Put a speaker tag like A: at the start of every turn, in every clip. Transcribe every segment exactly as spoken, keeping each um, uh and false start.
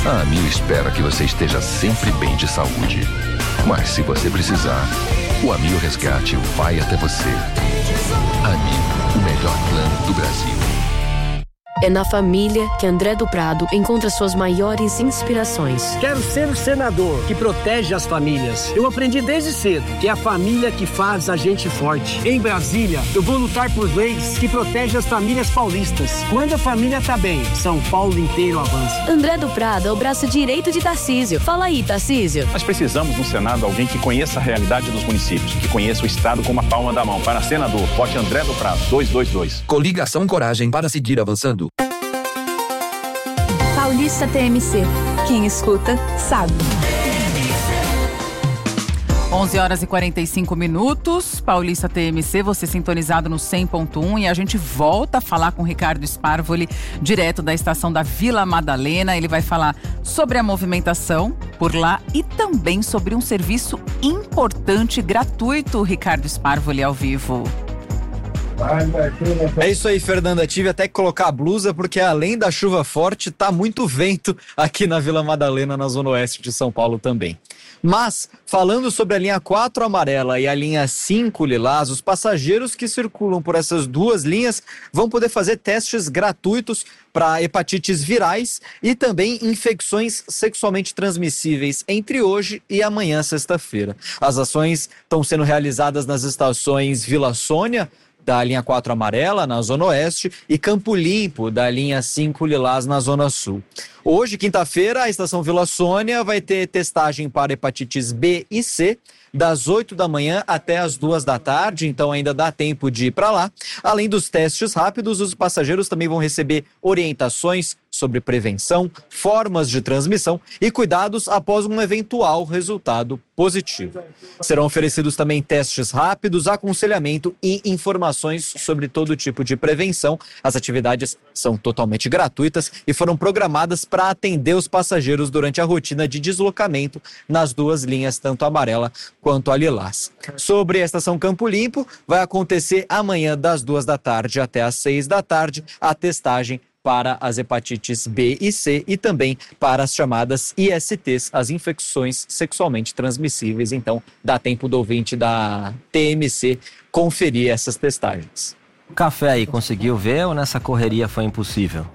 A: A Amil espera que você esteja sempre bem de saúde. Mas se você precisar, o Amil Resgate vai até você. Amil, o melhor plano do Brasil.
B: É na família que André do Prado encontra suas maiores inspirações.
C: Quero ser o senador que protege as famílias. Eu aprendi desde cedo que é a família que faz a gente forte. Em Brasília, eu vou lutar por leis que protegem as famílias paulistas. Quando a família tá bem, São Paulo inteiro avança.
B: André do Prado é o braço direito de Tarcísio. Fala aí, Tarcísio.
D: Nós precisamos no Senado alguém que conheça a realidade dos municípios, que conheça o Estado como a palma da mão. Para senador, vote André do Prado, dois dois dois.
A: Coligação Coragem para seguir avançando.
E: Paulista T M C. Quem escuta, sabe.
F: onze horas e quarenta e cinco minutos, Paulista T M C, você sintonizado no cem ponto um e a gente volta a falar com o Ricardo Sparvoli, direto da estação da Vila Madalena. Ele vai falar sobre a movimentação por lá e também sobre um serviço importante, gratuito, Ricardo Sparvoli ao vivo.
G: É isso aí, Fernanda. Tive até que colocar a blusa porque além da chuva forte, tá muito vento aqui na Vila Madalena, na zona oeste de São Paulo também. Mas, falando sobre a linha quatro amarela e a linha cinco lilás, os passageiros que circulam por essas duas linhas vão poder fazer testes gratuitos para hepatites virais e também infecções sexualmente transmissíveis entre hoje e amanhã, sexta-feira. As ações estão sendo realizadas nas estações Vila Sônia, da linha quatro amarela, na Zona Oeste, e Campo Limpo, da linha cinco lilás, na Zona Sul. Hoje, quinta-feira, a estação Vila Sônia vai ter testagem para hepatites B e C, das oito da manhã até as duas da tarde, então ainda dá tempo de ir para lá. Além dos testes rápidos, os passageiros também vão receber orientações sobre prevenção, formas de transmissão e cuidados após um eventual resultado positivo. Serão oferecidos também testes rápidos, aconselhamento e informações sobre todo tipo de prevenção. As atividades são totalmente gratuitas e foram programadas para atender os passageiros durante a rotina de deslocamento nas duas linhas, tanto a amarela quanto a lilás. Sobre a estação Campo Limpo, vai acontecer amanhã das duas da tarde até às seis da tarde a testagem para as hepatites B e C e também para as chamadas I S Ts, as infecções sexualmente transmissíveis. Então, dá tempo do ouvinte da T M C conferir essas testagens.
H: O café aí, conseguiu ver ou nessa correria foi impossível?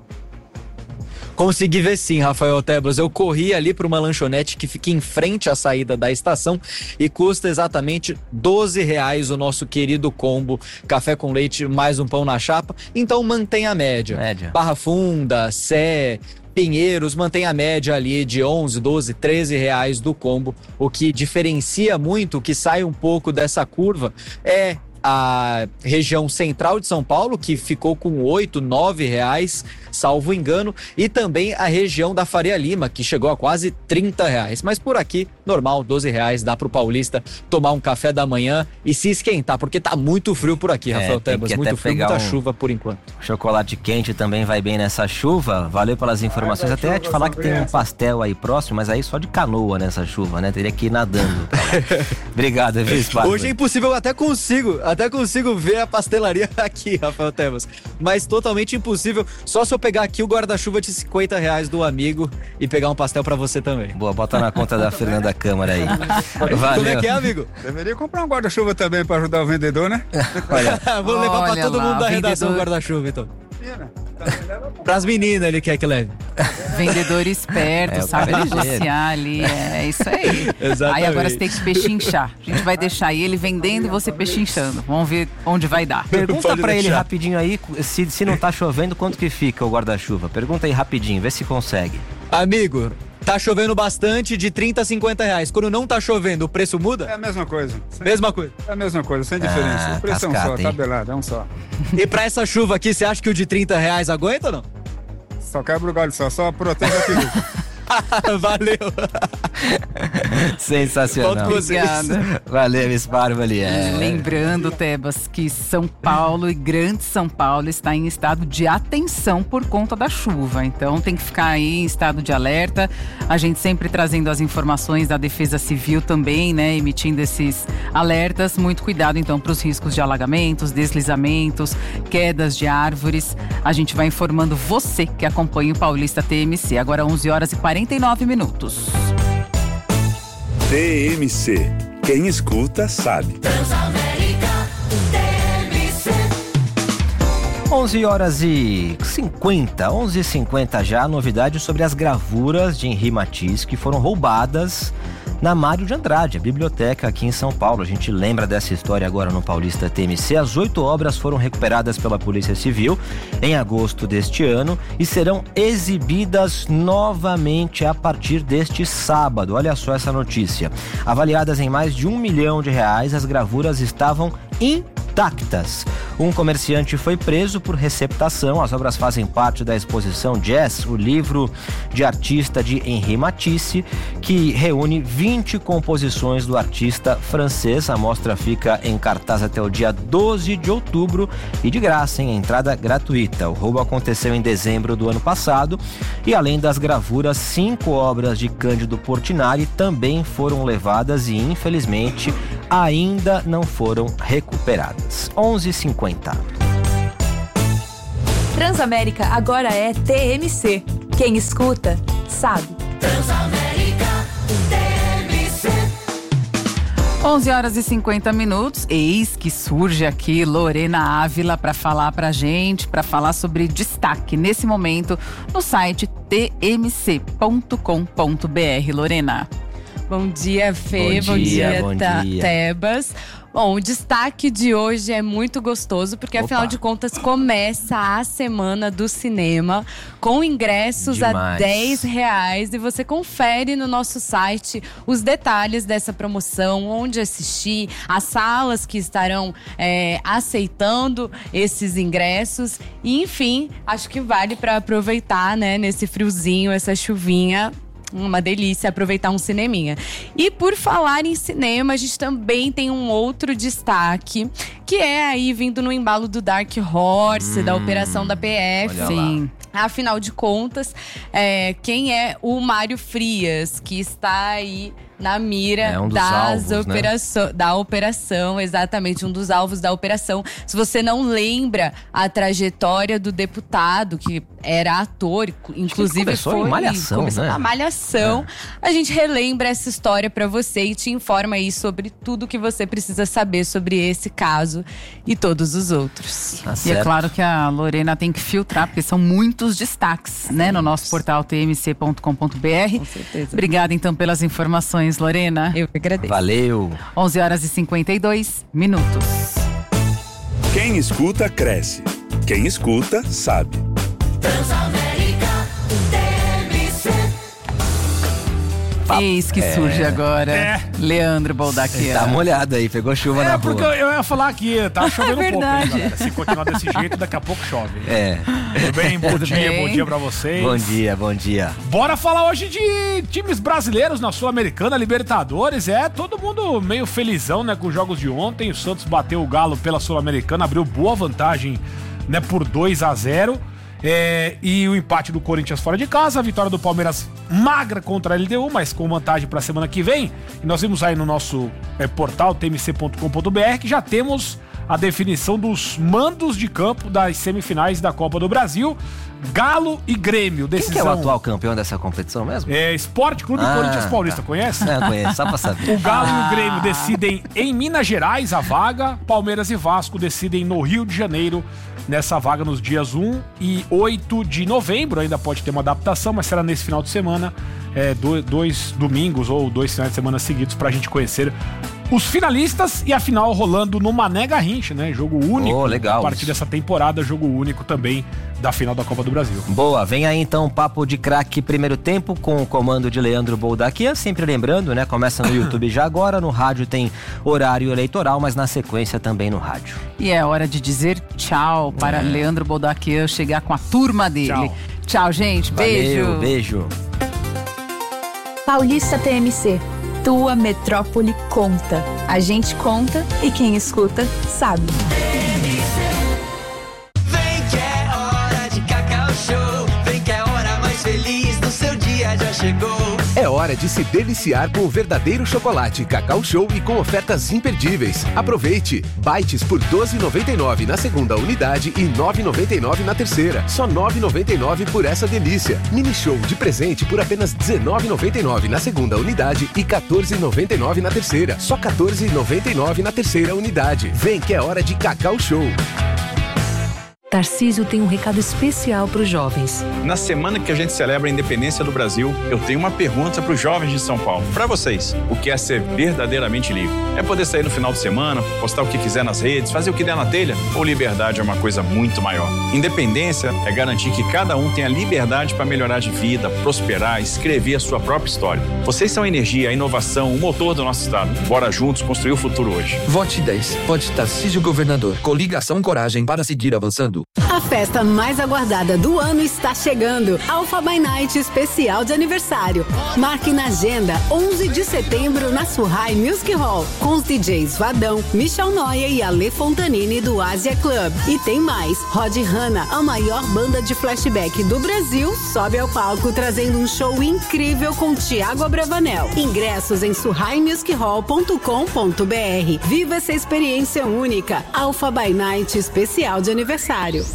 G: Consegui ver sim, Rafael Tebas. Eu corri ali para uma lanchonete que fica em frente à saída da estação e custa exatamente doze reais o nosso querido combo café com leite mais um pão na chapa. Então mantém a média.
H: média.
G: Barra Funda, Sé, Pinheiros mantém a média ali de onze, doze, treze reais do combo. O que diferencia muito, o que sai um pouco dessa curva é a região central de São Paulo, que ficou com oito, nove reais, salvo engano, e também a região da Faria Lima, que chegou a quase trinta reais. Mas por aqui, normal, doze reais, dá pro paulista tomar um café da manhã e se esquentar, porque tá muito frio por aqui, Rafael
H: é,
G: Tebas, muito frio, muita
H: um
G: chuva por enquanto.
H: Chocolate quente também vai bem nessa chuva, valeu pelas informações. Até ia te falar que tem um pastel aí próximo, mas aí só de canoa nessa chuva, né? Teria que ir nadando. Obrigado, viu, Sparvoli?
G: Hoje é impossível, até consigo, até consigo ver a pastelaria aqui, Rafael Tebas, mas totalmente impossível, só se eu pegar aqui o guarda-chuva de cinquenta reais do amigo e pegar um pastel pra você também.
H: Boa, bota na conta da Fernanda Câmara aí. Valeu.
G: Como é que é, amigo?
I: Deveria comprar um guarda-chuva também pra ajudar o vendedor, né?
G: Olha, vou levar
F: Olha
G: pra todo
F: lá,
G: mundo da
F: vendedor...
G: redação o guarda-chuva, então. Pras meninas ele quer que leve.
F: Vendedor esperto,
H: É,
F: sabe
H: cara ligeiro.
F: negociar ali, é isso aí.
G: Exatamente.
F: Aí agora você tem que pechinchar. A gente vai deixar ele vendendo e você pechinchando. Vamos ver onde vai dar.
H: Pergunta
G: Pode
H: pra ele
G: deixar.
H: rapidinho aí, se, se não tá chovendo, quanto que fica o guarda-chuva? Pergunta aí rapidinho, vê se consegue.
G: Amigo, tá chovendo bastante, de trinta a cinquenta reais. Quando não tá chovendo, o preço muda?
I: É a mesma coisa.
G: Mesma coisa.
I: É a mesma coisa, sem diferença.
H: Ah,
I: o preço é um só,
H: cascata, hein?
I: tabelado, é um só.
G: E pra essa chuva aqui, você acha que o de trinta reais aguenta ou não?
I: Só quebra o galho só, só protege a peruca.
G: Valeu.
H: Sensacional.
F: Obrigada.
H: Valeu, Sparvoli. É.
F: Lembrando, Tebas, que São Paulo e Grande São Paulo está em estado de atenção por conta da chuva. Então tem que ficar aí em estado de alerta. A gente sempre trazendo as informações da Defesa Civil também, né? Emitindo esses alertas. Muito cuidado, então, para os riscos de alagamentos, deslizamentos, quedas de árvores. A gente vai informando você que acompanha o Paulista T M C. Agora onze horas e quarenta e nove minutos.
J: T M C. Quem escuta sabe.
K: Transamérica T M C.
H: onze horas e cinquenta, onze e cinquenta já, novidade sobre as gravuras de Henri Matisse que foram roubadas na Mário de Andrade, a biblioteca aqui em São Paulo. A gente lembra dessa história agora no Paulista T M C. As oito obras foram recuperadas pela Polícia Civil em agosto deste ano e serão exibidas novamente a partir deste sábado. Olha só essa notícia. Avaliadas em mais de um milhão de reais, as gravuras estavam intactas. Um comerciante foi preso por receptação. As obras fazem parte da exposição Jazz, o livro de artista de Henri Matisse, que reúne vinte composições do artista francês. A mostra fica em cartaz até o dia doze de outubro e de graça, em entrada gratuita. O roubo aconteceu em dezembro do ano passado e, além das gravuras, cinco obras de Cândido Portinari também foram levadas e, infelizmente, ainda não foram recuperadas. onze e cinquenta.
E: Transamérica agora é T M C. Quem escuta, sabe.
K: Transamérica T M C.
F: onze horas e cinquenta minutos. Eis que surge aqui Lorena Ávila para falar pra gente, para falar sobre destaque nesse momento no site t m c ponto com ponto b r. Lorena.
L: Bom dia, Fê.
H: Bom
L: Bom
H: dia,
L: dia,
H: bom
L: Ta-
H: dia.
L: Tebas. Bom, o destaque de hoje é muito gostoso, porque
H: Opa.
L: afinal de contas começa a Semana do Cinema com ingressos a
H: Demais.
L: dez reais. E você confere no nosso site os detalhes dessa promoção, onde assistir, as salas que estarão é, aceitando esses ingressos. E, enfim, acho que vale para aproveitar, né, nesse friozinho, essa chuvinha. Uma delícia aproveitar um cineminha. E por falar em cinema, a gente também tem um outro destaque, que é aí vindo no embalo do Dark Horse, hum, da operação da P F.
F: Sim.
L: Afinal de contas, é, quem é o Mário Frias, que está aí na mira
H: é um dos
L: das
H: alvos,
L: operação, né? da operação, exatamente, um dos alvos da operação. Se você não lembra a trajetória do deputado, que era ator, inclusive
H: começou
L: foi
H: em Malhação,
L: começou
H: né?
L: na Malhação. É. A gente relembra essa história pra você e te informa aí sobre tudo que você precisa saber sobre esse caso e todos os outros.
H: Tá
F: e é claro que a Lorena tem que filtrar, porque são muitos destaques, sim, né, no nosso portal t m c ponto com ponto b r.
L: Com certeza.
F: Obrigada, então, pelas informações, Lorena.
L: Eu que agradeço.
H: Valeu.
F: onze horas e cinquenta e dois minutos.
J: Quem escuta, cresce. Quem escuta, sabe.
K: Transamérica T M C.
F: Eis que
H: É.
F: surge agora
M: É.
F: Leandro Boldaquian.
H: Tá molhado aí, pegou chuva
M: É,
H: na
M: porque
H: rua.
M: eu, eu ia falar que tá chovendo um pouco, né,
F: Verdade.
M: galera? Se continuar desse jeito, daqui a pouco chove.
H: É.
M: Tudo bem? Bom dia,
F: bem?
M: bom dia pra vocês.
H: Bom dia, bom dia.
M: Bora falar hoje de times brasileiros na Sul-Americana, Libertadores. É, todo mundo meio felizão, né, com os jogos de ontem. O Santos bateu o Galo pela Sul-Americana, abriu boa vantagem, né, por dois a zero. É, e o empate do Corinthians fora de casa, a vitória do Palmeiras magra contra a L D U, mas com vantagem para a semana que vem. E nós vimos aí no nosso é, portal t m c ponto com ponto b r que já temos a definição dos mandos de campo das semifinais da Copa do Brasil. Galo e Grêmio, decisão.
H: Quem que é o atual campeão dessa competição mesmo?
M: É Esporte Clube
H: Ah,
M: Corinthians Paulista,
H: tá.
M: conhece?
H: Não, conheço, só pra saber.
M: O Galo e o Grêmio decidem em Minas Gerais a vaga. Palmeiras e Vasco decidem no Rio de Janeiro nessa vaga nos dias um e oito de novembro. Ainda pode ter uma adaptação, mas será nesse final de semana. É, dois, dois domingos ou dois finais de semana seguidos pra gente conhecer os finalistas e a final rolando no Mané Garrincha, né? Jogo único.
H: Oh, legal.
M: A partir
H: isso.
M: dessa temporada, jogo único também da final da Copa do Brasil.
H: Boa, vem aí então o Papo de Craque primeiro tempo com o comando de Leandro Boldaquian, sempre lembrando, né, começa no YouTube já agora, no rádio tem horário eleitoral, mas na sequência também no rádio.
F: E é hora de dizer tchau para
H: É.
F: Leandro Boldaquian chegar com a turma dele.
M: Tchau.
F: Tchau, gente. Beijo.
H: Valeu, beijo.
E: Paulista T M C. Tua metrópole conta. A gente conta e quem escuta sabe.
K: Vem que é hora de Cacau Show. Vem que é a hora mais feliz do seu dia já chegou.
N: É hora de se deliciar com o verdadeiro chocolate Cacau Show e com ofertas imperdíveis. Aproveite! Bites por doze reais e noventa e nove centavos na segunda unidade e nove reais e noventa e nove centavos na terceira. Só nove reais e noventa e nove centavos por essa delícia. Mini Show de presente por apenas dezenove reais e noventa e nove centavos na segunda unidade e quatorze reais e noventa e nove centavos na terceira. Só quatorze reais e noventa e nove centavos na terceira unidade. Vem que é hora de Cacau Show.
B: Tarcísio tem um recado especial para os jovens.
D: Na semana que a gente celebra a independência do Brasil, eu tenho uma pergunta para os jovens de São Paulo. Para vocês, o que é ser verdadeiramente livre? É poder sair no final de semana, postar o que quiser nas redes, fazer o que der na telha? Ou liberdade é uma coisa muito maior? Independência é garantir que cada um tenha liberdade para melhorar de vida, prosperar, escrever a sua própria história. Vocês são a energia, a inovação, o motor do nosso estado. Bora juntos construir o futuro hoje.
O: Vote dez. Vote Tarcísio Governador. Coligação Coragem para seguir avançando.
P: A festa mais aguardada do ano está chegando. Alpha by Night especial de aniversário. Marque na agenda onze de setembro na Surrai Music Hall com os D Js Vadão, Michel Noia e Ale Fontanini do Asia Club. E tem mais. Rod Hanna, a maior banda de flashback do Brasil, sobe ao palco trazendo um show incrível com Thiago Abravanel. Ingressos em surrai music hall ponto com ponto b r. Viva essa experiência única. Alpha by Night especial de aniversário.